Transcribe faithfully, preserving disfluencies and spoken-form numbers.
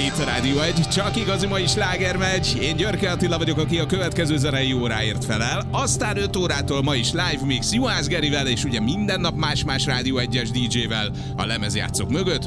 Itt a Rádió egy, csak igazi mai sláger megy. Én Györke Attila vagyok, aki a következő zenei óráért felel. Aztán öt órától ma is live mix Juhász Gerivel, és ugye minden nap más-más Rádió egyes dé dzsével a lemezjátszók mögött.